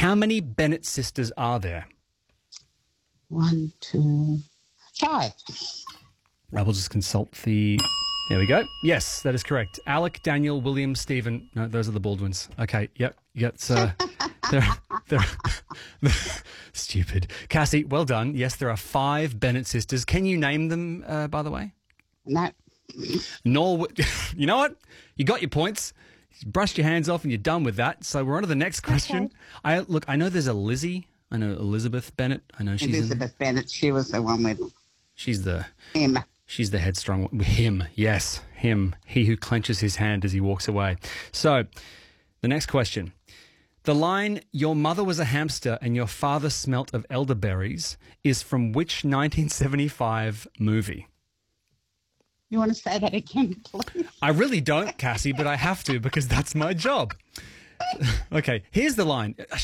How many Bennett sisters are there? 1, 2, 5. I will just consult the... There we go. Yes, that is correct. Alec, Daniel, William, Stephen. No, those are the Baldwins. Okay, yep. So they're stupid. Cassie, well done. Yes, there are 5 Bennett sisters. Can you name them, by the way? No. Nor, you know what? You got your points. You brushed your hands off and you're done with that. So we're on to the next question. Okay. I know there's a Lizzie. I know Elizabeth Bennett. I know she's Elizabeth Bennett. She was the one with him. She's the headstrong one. Him, yes, him. He who clenches his hand as he walks away. So, the next question. The line, "Your mother was a hamster and your father smelt of elderberries," is from which 1975 movie? You want to say that again, please? I really don't, Cassie, but I have to because that's my job. Okay, here's the line.